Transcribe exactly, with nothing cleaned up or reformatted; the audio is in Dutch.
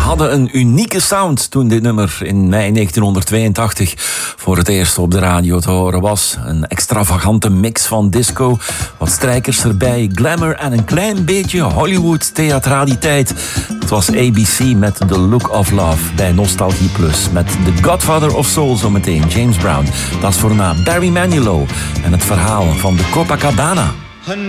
hadden een unieke sound toen dit nummer in mei negentienhonderdtweeëntachtig voor het eerst op de radio te horen was. Een extravagante mix van disco, wat strijkers erbij, glamour en een klein beetje Hollywood theatraliteit. Het was A B C met The Look of Love bij Nostalgie Plus. Met The Godfather of Soul zometeen, James Brown. Dat is voor na Barry Manilow en het verhaal van de Copacabana.